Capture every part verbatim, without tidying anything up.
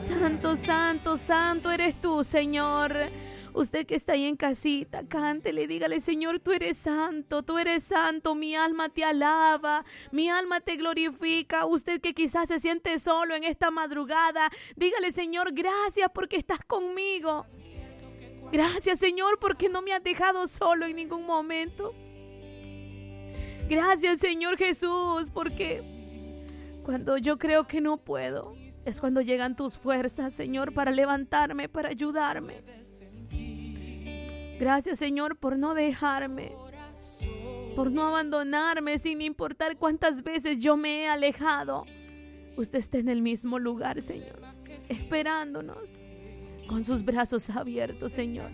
Santo, santo, santo eres tú, Señor. Usted que está ahí en casita, cántele, dígale: Señor, tú eres santo, tú eres santo, mi alma te alaba, mi alma te glorifica. Usted que quizás se siente solo en esta madrugada, dígale: Señor, gracias porque estás conmigo. Gracias, Señor, porque no me has dejado solo en ningún momento. Gracias, Señor Jesús, porque cuando yo creo que no puedo, es cuando llegan tus fuerzas, Señor, para levantarme, para ayudarme. Gracias, Señor, por no dejarme, por no abandonarme, sin importar cuántas veces yo me he alejado. Usted está en el mismo lugar, Señor, esperándonos con sus brazos abiertos, Señor.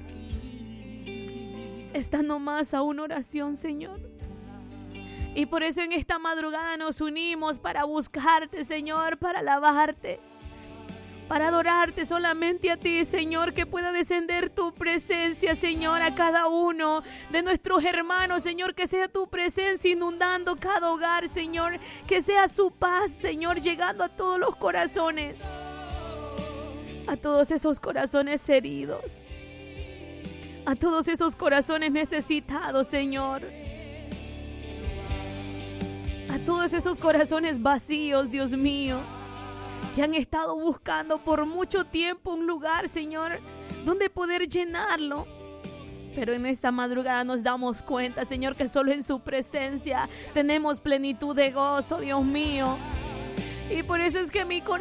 Está nomás a una oración, Señor. Y por eso en esta madrugada nos unimos para buscarte, Señor, para alabarte, para adorarte solamente a ti, Señor, que pueda descender tu presencia, Señor, a cada uno de nuestros hermanos, Señor, que sea tu presencia inundando cada hogar, Señor, que sea su paz, Señor, llegando a todos los corazones, a todos esos corazones heridos, a todos esos corazones necesitados, Señor, a todos esos corazones vacíos, Dios mío, que han estado buscando por mucho tiempo un lugar, Señor, donde poder llenarlo. Pero en esta madrugada nos damos cuenta, Señor, que solo en su presencia tenemos plenitud de gozo, Dios mío. Y por eso es que mi corazón